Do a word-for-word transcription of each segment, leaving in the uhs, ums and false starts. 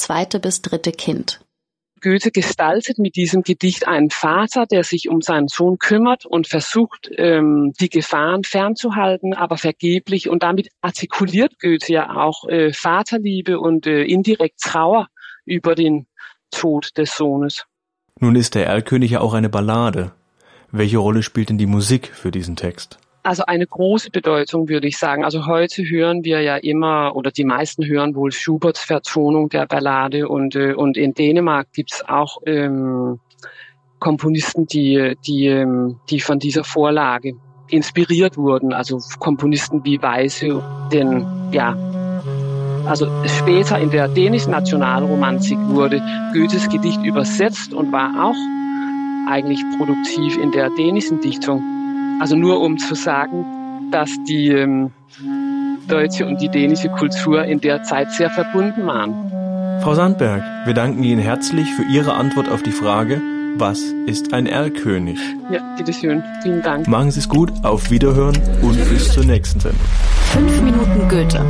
zweite bis dritte Kind. Goethe gestaltet mit diesem Gedicht einen Vater, der sich um seinen Sohn kümmert und versucht, ähm, die Gefahren fernzuhalten, aber vergeblich. Und damit artikuliert Goethe ja auch äh, Vaterliebe und äh, indirekt Trauer über den Tod des Sohnes. Nun ist der Erlkönig ja auch eine Ballade. Welche Rolle spielt denn die Musik für diesen Text? Also eine große Bedeutung, würde ich sagen. Also heute hören wir ja immer, oder die meisten hören wohl Schuberts Vertonung der Ballade und äh, und in Dänemark gibt's auch ähm, Komponisten, die die ähm, die von dieser Vorlage inspiriert wurden. Also Komponisten wie Weisse, denn ja, also später in der dänischen Nationalromantik wurde Goethes Gedicht übersetzt und war auch eigentlich produktiv in der dänischen Dichtung. Also nur um zu sagen, dass die ähm, deutsche und die dänische Kultur in der Zeit sehr verbunden waren. Frau Sandberg, wir danken Ihnen herzlich für Ihre Antwort auf die Frage, was ist ein Erlkönig? Ja, bitteschön. Vielen Dank. Machen Sie es gut, auf Wiederhören und bis zur nächsten Sendung. Fünf Minuten Goethe.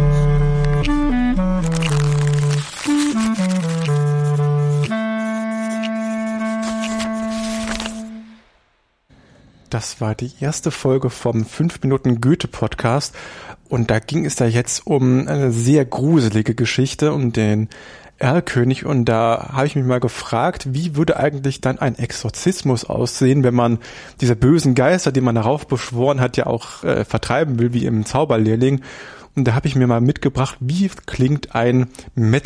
Das war die erste Folge vom fünf Minuten Goethe Podcast und da ging es da jetzt um eine sehr gruselige Geschichte, um den Erlkönig, und da habe ich mich mal gefragt, wie würde eigentlich dann ein Exorzismus aussehen, wenn man diese bösen Geister, die man darauf beschworen hat, ja auch äh, vertreiben will, wie im Zauberlehrling. Und da habe ich mir mal mitgebracht, wie klingt ein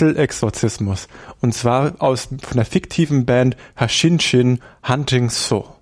Metal-Exorzismus, und zwar aus von der fiktiven Band Hashinshin Hunting So.